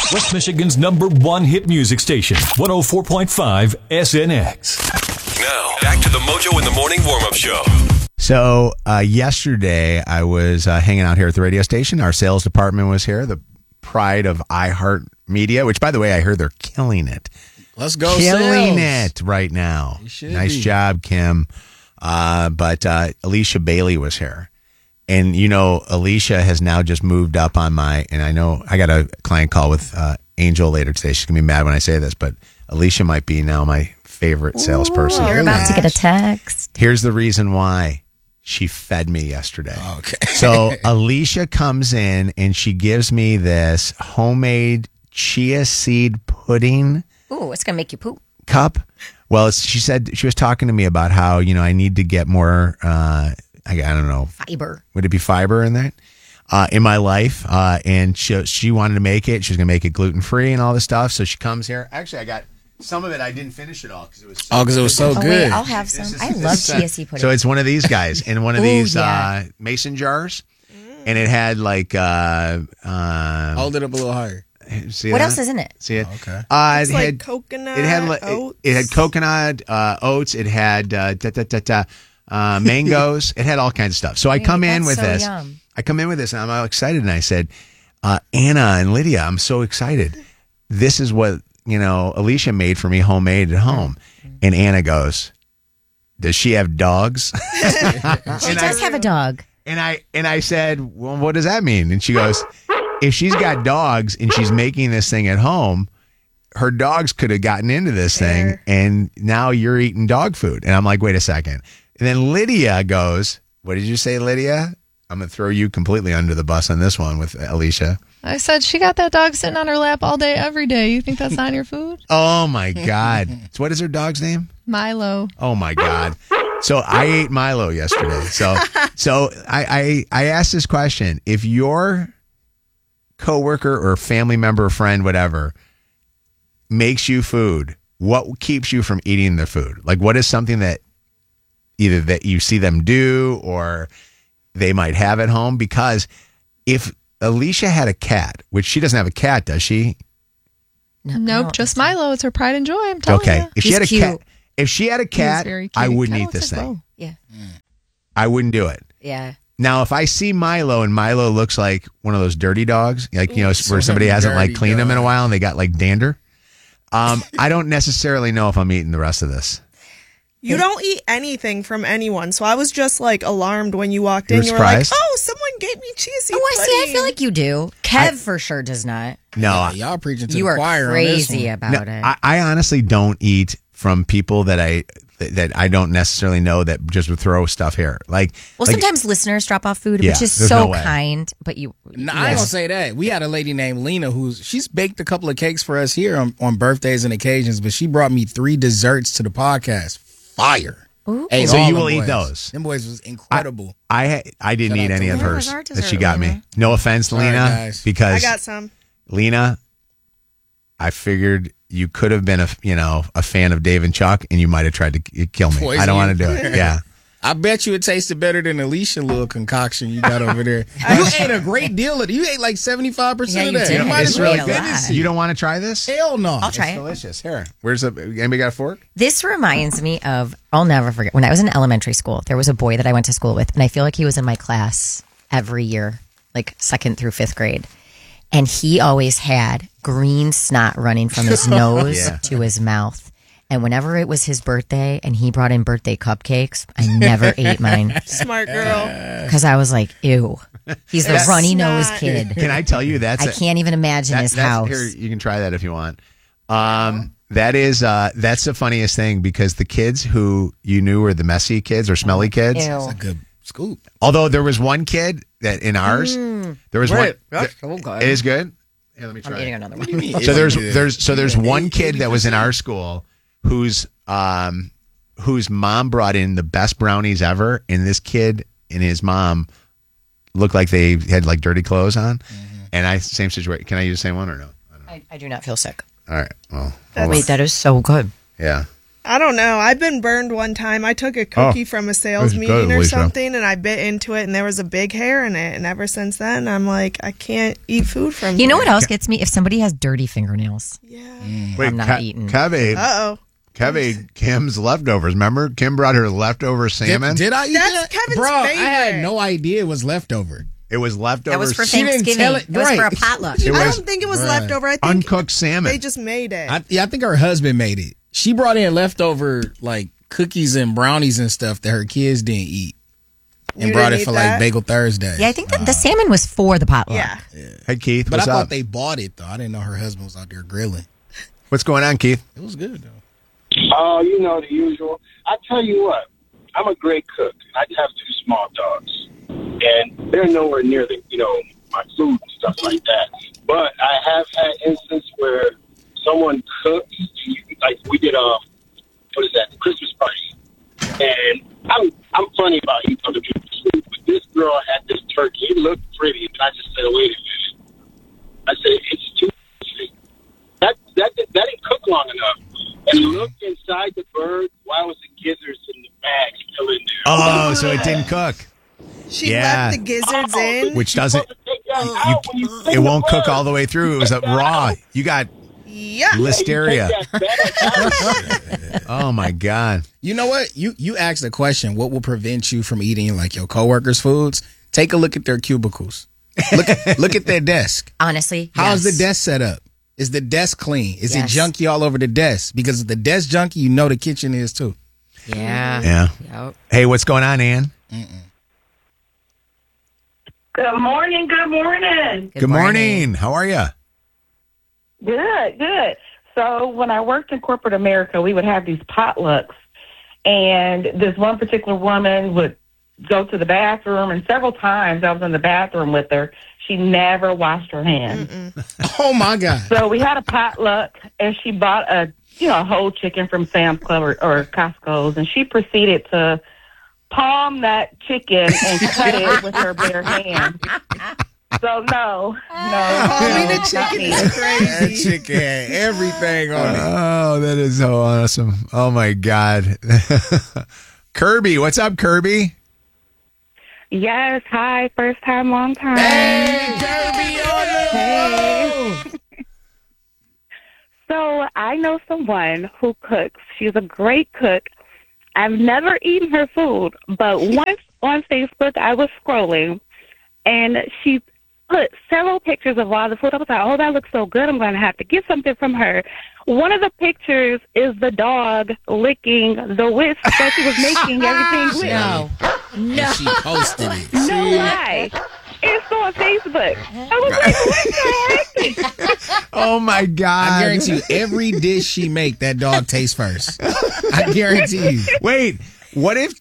West Michigan's #1 hit music station, 104.5 SNX. Now, back to the Mojo in the Morning warm-up show. So yesterday, I was hanging out here at the radio station. Our sales department was here, the pride of iHeartMedia, which, by the way, I heard they're killing it. Let's go, Killing sales. it right now. You should Nice be. job, Kim. But Alicia Bailey was here. And, you know, Alicia has now just moved up on and I know I got a client call with Angel later today. She's going to be mad when I say this, but Alicia might be now my favorite salesperson. You're about to get a text. Here's the reason why. She fed me yesterday. Okay. So Alicia comes in and she gives me this homemade chia seed pudding Ooh, it's going to make you poop. cup. Well, she said she was talking to me about how, you know, I need to get more, I don't know. Fiber. Would it be fiber in that? In my life. And she wanted to make it. She was going to make it gluten-free and all this stuff. So she comes here. Actually, I got some of it. I didn't finish it all because it was so Oh, good. wait, I'll have some. I love chia seed pudding. So it's one of these guys in one of Ooh, these yeah. mason jars. And it had like Hold it up a little higher. see What that? else is in it? See it? Okay. It It's had like coconut, it had oats. it had coconut, oats. It had mangoes. It had all kinds of stuff. So I come in that's with so this. yum. I come in with this, and I'm all excited. And I said, Anna and Lydia, I'm so excited. This is what Alicia made for me, homemade at home. And Anna goes, "Does she have dogs?" She does have a dog. And I said, "Well, what does that mean?" And she goes, "If she's got dogs and she's making this thing at home, her dogs could have gotten into this thing, and now you're eating dog food." And I'm like, "Wait a second." And then Lydia goes, "What did you say, Lydia?" I'm going to throw you completely under the bus on this one with Alicia. I said she got that dog sitting on her lap all day, every day. You think that's not your food? Oh, my God. So what is her dog's name? Milo. Oh, my God. So I ate Milo yesterday. So I asked this question. If your coworker or family member or friend, whatever, makes you food, what keeps you from eating their food? Like, what is something that either that you see them do or they might have at home? Because if Alicia had a cat, which she doesn't have a cat, does she? Nope, just Milo. It's her pride and joy. I'm telling Okay. you. If she He's had a cute. cat, if she had a cat, very cute. I wouldn't Kinda eat looks this like thing. Bo. Yeah. I wouldn't do it. Yeah. Now, if I see Milo and Milo looks like one of those dirty dogs, like, where somebody hasn't like cleaned them in a while and they got like dander, I don't necessarily know if I'm eating the rest of this. You don't eat anything from anyone, so I was just like alarmed when you walked You in. were You were like, surprised? "Oh, someone gave me cheesy Oh, I see. I pudding." feel like you do. Kev for sure does not. No, Y'all preaching to You the are choir on this crazy one. about it. I honestly don't eat from people that I don't necessarily know that just would throw stuff here. Like, Well, sometimes listeners drop off food, Yeah, which is there's so no way. kind, but you. No, I ain't gonna say that. We had a lady named Lena she's baked a couple of cakes for us here on birthdays and occasions, but she brought me 3 desserts to the podcast. Fire. Ooh. Ate So all you them will eat boys. those? Them boys was incredible. I didn't Shout eat out any to of Lena. Where was hers our that dessert, she got me. Lena? No offense, Sorry, Lena, guys. because I got some. Lena, I figured you could have been a fan of Dave and Chuck, and you might have tried to kill me. Poison I don't you. want to do it. Yeah. I bet you it tasted better than Alicia little concoction you got over there. You ate a great deal of it. You ate like 75% Yeah, of you that. did. You might It's as well really finish good. it. You don't want to try this? Hell no. I'll try It's it. delicious. Here. Anybody got a fork? This reminds me of, I'll never forget, when I was in elementary school, there was a boy that I went to school with, and I feel like he was in my class every year, like 2nd through 5th grade. And he always had green snot running from his nose Yeah. to his mouth. And whenever it was his birthday and he brought in birthday cupcakes, I never ate mine Smart girl. because I was like, ew. He's the runny nosed Snot. kid. Can I tell you that's I can't even imagine his house. Here, you can try that if you want. That's the funniest thing because the kids who you knew were the messy kids or smelly kids. Ew. A good scoop. Although there was one kid that in ours, there was one. That's so good. It is good. Here, let me try. I'm eating it. another one. So there's one kid that was in our school whose mom brought in the best brownies ever, and this kid and his mom looked like they had like dirty clothes on, and same situation. Can I use the same one or no? I do not feel sick. All right. Well, Wait, that is so good. yeah. I don't know. I've been burned one time. I took a cookie from a sales That's meeting good, or Alicia. something, and I bit into it, and there was a big hair in it. And ever since then, I'm like, I can't eat food from You know here. what else gets me? If somebody has dirty fingernails. Yeah. Wait, I'm not eating. Kev ate Uh-oh. Kim's leftovers. Remember? Kim brought her leftover salmon. Did I eat That's that? Kevin's Bro, I favorite. had no idea it was leftover. It was leftovers. That was for She didn't Thanksgiving. tell It it- was for a right. potluck. It I was don't think it was Bruh. leftover. I think uncooked salmon. they just made it. I think her husband made it. She brought in leftover like cookies and brownies and stuff that her kids didn't eat, and You brought didn't it for eat like that? Bagel Thursday. Yeah, I think that the salmon was for the potluck. Yeah. Hey, Keith, But what's I thought up? they bought it though. I didn't know her husband was out there grilling. What's going on, Keith? It was good though. Oh, you know the usual. I tell you what, I'm a great cook. I have 2 small dogs, and they're nowhere near my food and stuff like that. But I have had instances where someone cooks, like we did Christmas party, and I'm funny about eating other people's food. But this girl had this turkey. It looked pretty, and I just said, "Wait a minute." I said, "It's too pretty. That didn't cook long enough." And looked inside the bird. Why was the gizzards in the bag still in there? Oh, so it didn't cook. She Yeah. left the gizzards in. Which doesn't. Take that out when you It won't cook all the way through. It was raw. You got Yeah. listeria. Take that back out. Oh my God. You know what? You asked the question, what will prevent you from eating like your coworkers' foods? Take a look at their cubicles. Look at their desk. Honestly, How's yes. the desk set up? Is the desk clean? Is it Yes. junky all over the desk? Because if the desk junky, you know the kitchen is too. Yeah. Yeah. Yep. Hey, what's going on, Ann? Good morning. Good morning. Good morning. How are you? Good, good. So when I worked in corporate America, we would have these potlucks, and this one particular woman would go to the bathroom, and several times I was in the bathroom with her. She never washed her hands. Oh my God. So we had a potluck, and she bought a whole chicken from Sam's Club or Costco's, and she proceeded to palm that chicken and cut it with her bare hand. So no. Palming the not chicken me. is That crazy. chicken had everything on it. Oh, that is so awesome. Oh my God. Kirby, what's up, Kirby? Yes, hi, first time, long time. Kirby on the So I know someone who cooks. She's a great cook. I've never eaten her food, but once on Facebook I was scrolling, and she put several pictures of all the food. I was like, oh, that looks so good. I'm going to have to get something from her. One of the pictures is the dog licking the whisk that she was making everything with. No. And she posted it. No lie. It's on Facebook. I was like, what the heck? Oh my God. I guarantee you, every dish she make, that dog tastes first. I guarantee you. Wait, what if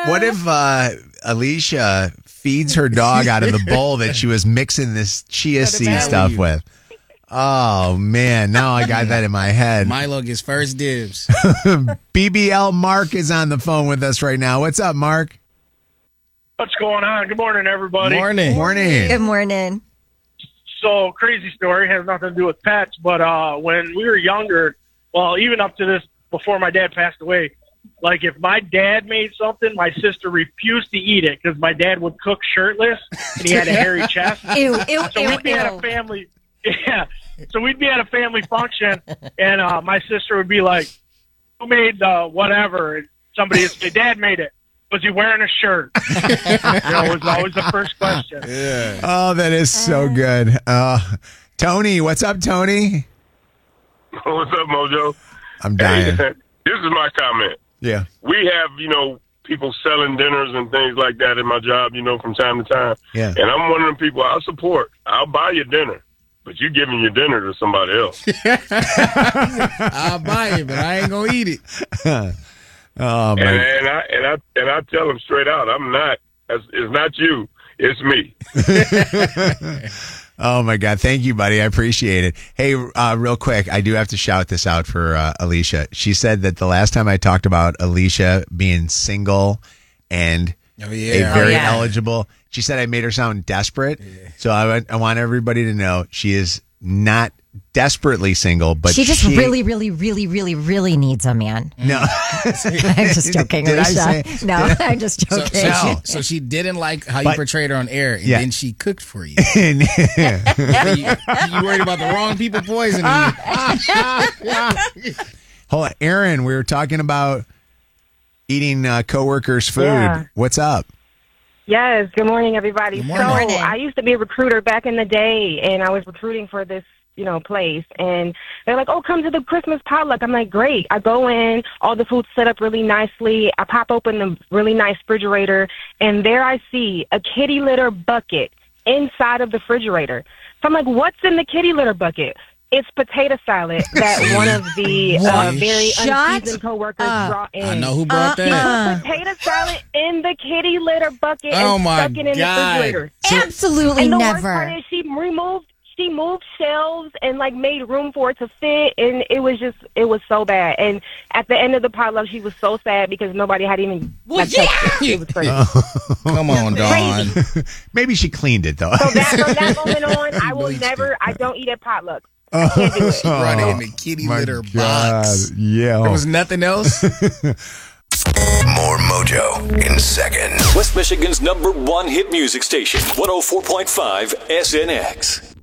Alicia feeds her dog out of the bowl that she was mixing this chia seed stuff with? Oh man, now I got that in my head. Milo gets first dibs. BBL Mark is on the phone with us right now. What's up, Mark? What's going on? Good morning, everybody. Morning. Morning. Good morning. So, crazy story, has nothing to do with pets, but when we were younger, well, even up to this, before my dad passed away, like if my dad made something, my sister refused to eat it because my dad would cook shirtless and he had a hairy chest. Ew, ew, So ew, we'd be at a ew. family, yeah. So we'd be at a family function, and my sister would be like, "Who made whatever?" And somebody would say, "Dad made it." Was he wearing a shirt? Was always the first question. Yeah. Oh, that is so good. Tony, what's up, Tony? What's up, Mojo? I'm dying. Hey, this is my comment. Yeah. We have, people selling dinners and things like that in my job, from time to time. Yeah. And I'm one of them people I'll support. I'll buy your dinner, but you're giving your dinner to somebody else. I'll buy it, but I ain't gonna eat it. Oh man. And I tell them straight out, I'm not. It's not you. It's me. Oh my God. Thank you, buddy. I appreciate it. Hey, real quick, I do have to shout this out for Alicia. She said that the last time I talked about Alicia being single and very eligible, she said I made her sound desperate. So I want everybody to know she is not desperately single, but she just really, really, really, really, really needs a man. No. I'm just joking, Did I say? No, I'm just So, joking. so she didn't like how you But- portrayed her on air, and Yeah. then she cooked for you. you worried about the wrong people poisoning you. Hold on, Aaron, we were talking about eating coworkers' food. Yeah. What's up? Yes, good morning, everybody. Good So morning. I used to be a recruiter back in the day, and I was recruiting for this, place. And they're like, oh, come to the Christmas potluck. I'm like, great. I go in, all the food's set up really nicely. I pop open the really nice refrigerator, and there I see a kitty litter bucket inside of the refrigerator. So I'm like, what's in the kitty litter bucket? It's potato salad that one of the very unseasoned coworkers brought in. I know who brought that. Potato salad in the kitty litter bucket Oh, and my stuck it in God. the refrigerator. Absolutely And the worst never. part is she moved shelves and like made room for it to fit, and it was so bad. And at the end of the potluck, she was so sad because nobody had even touched it. It was crazy. Come on, Dawn. Maybe she cleaned it, though. So from that moment on, I don't eat at potlucks. I can't do it. Brought it in the kitty My litter God. box. Yeah. There was nothing else. More Mojo in second. West Michigan's #1 hit music station, 104.5 SNX.